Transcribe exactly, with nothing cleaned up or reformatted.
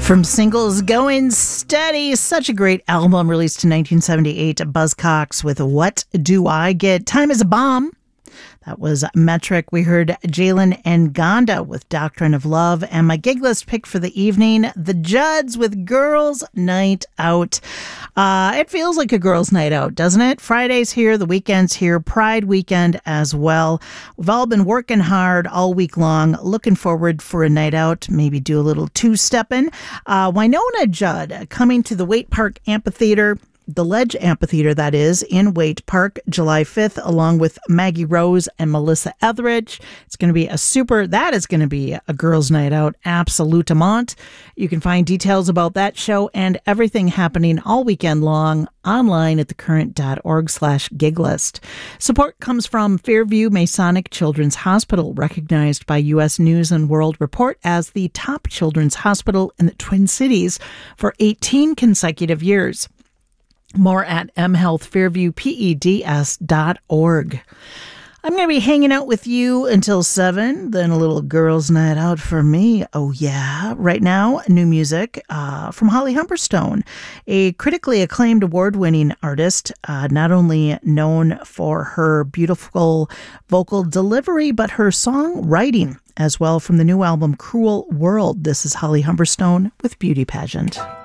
From singles going steady, such a great album released in nineteen seventy-eight, Buzzcocks with What Do I Get? Time is a Bomb. That was Metric. We heard Jalen and Gonda with Doctrine of Love. And my gig list pick for the evening, The Judds with Girls Night Out. Uh, it feels like a girls' night out, doesn't it? Friday's here, the weekend's here, Pride weekend as well. We've all been working hard all week long, looking forward for a night out, maybe do a little two-stepping. Uh, Wynonna Judd coming to the Waite Park Amphitheater. The Ledge Amphitheater, that is, in Waite Park, July fifth, along with Maggie Rose and Melissa Etheridge. It's going to be a super, that is going to be a girls' night out, absolutement. You can find details about that show and everything happening all weekend long online at thecurrent.org slash gig list. Support comes from Fairview Masonic Children's Hospital, recognized by U S News and World Report as the top children's hospital in the Twin Cities for eighteen consecutive years. More at m health fairview peds dot org. I'm going to be hanging out with you until seven, then a little girls' night out for me. Oh, yeah. Right now, new music uh, from Holly Humberstone, a critically acclaimed award-winning artist, uh, not only known for her beautiful vocal delivery, but her songwriting as well, from the new album Cruel World. This is Holly Humberstone with Beauty Pageant.